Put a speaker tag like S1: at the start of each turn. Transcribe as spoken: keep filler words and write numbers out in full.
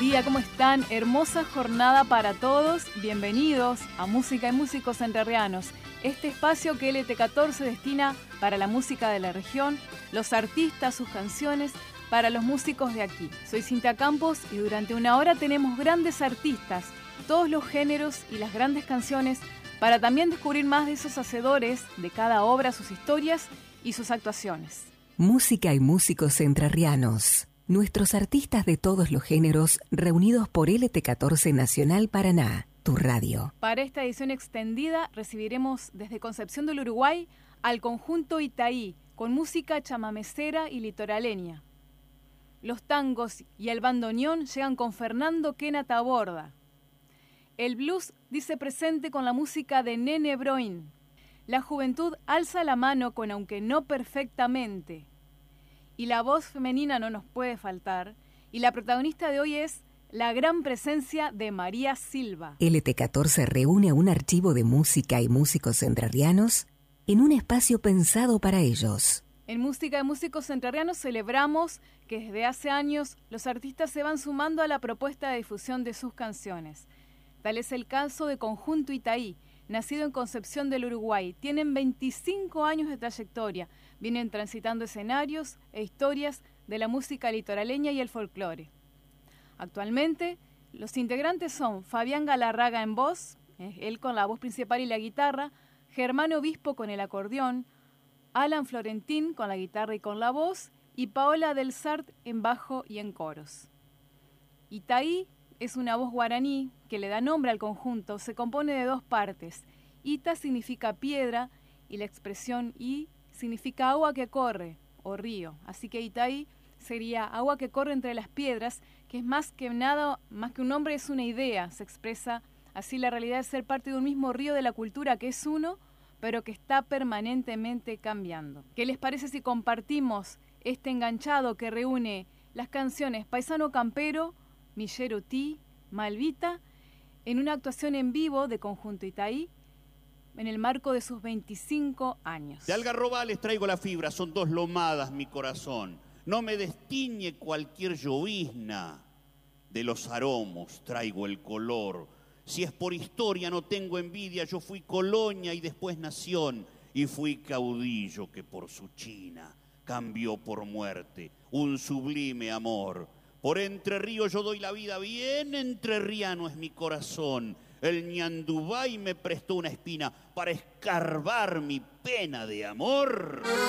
S1: día, ¿cómo están? Hermosa jornada para todos. Bienvenidos a Música y Músicos Entrerrianos, este espacio que L T catorce destina para la música de la región, los artistas, sus canciones, para los músicos de aquí. Soy Cintia Campos y durante una hora tenemos grandes artistas, todos los géneros y las grandes canciones, para también descubrir más de esos hacedores de cada obra, sus historias y sus actuaciones.
S2: Música y Músicos Entrerrianos. Nuestros artistas de todos los géneros reunidos por L T catorce Nacional Paraná, tu radio.
S1: Para esta edición extendida recibiremos desde Concepción del Uruguay al conjunto Itaí, con música chamamecera y litoraleña. Los tangos y el bandoneón llegan con Fernando Quena Taborda. El blues dice presente con la música de Nene Broin. La juventud alza la mano con Aunque no perfectamente. Y la voz femenina no nos puede faltar. Y la protagonista de hoy es la gran presencia de María Silva.
S2: L T catorce reúne a un archivo de música y músicos entrerrianos en un espacio pensado para ellos.
S1: En Música de Músicos Entrerrianos celebramos que desde hace años los artistas se van sumando a la propuesta de difusión de sus canciones. Tal es el caso de Conjunto Itaí, nacido en Concepción del Uruguay. Tienen veinticinco años de trayectoria. Vienen transitando escenarios e historias de la música litoraleña y el folclore. Actualmente, los integrantes son Fabián Galarraga en voz, él con la voz principal y la guitarra, Germán Obispo con el acordeón, Alan Florentín con la guitarra y con la voz, y Paola del Sart en bajo y en coros. Itaí es una voz guaraní que le da nombre al conjunto. Se compone de dos partes. Ita significa piedra y la expresión I significa agua que corre o río. Así que Itaí sería agua que corre entre las piedras, que es más que nada, más que un nombre, es una idea. Se expresa así la realidad de ser parte de un mismo río de la cultura que es uno, pero que está permanentemente cambiando. ¿Qué les parece si compartimos este enganchado que reúne las canciones Paisano Campero, Millero Tí, Malvita, en una actuación en vivo de Conjunto Itaí en el marco de sus veinticinco años?
S3: De Algarroba les traigo la fibra, son dos lomadas mi corazón. No me destiñe cualquier llovizna, de los aromos traigo el color. Si es por historia no tengo envidia, yo fui colonia y después nación, y fui caudillo que por su China cambió por muerte un sublime amor. Por Entre Ríos yo doy la vida, bien entrerriano es mi corazón. El ñandubay me prestó una espina para escarbar mi pena de amor.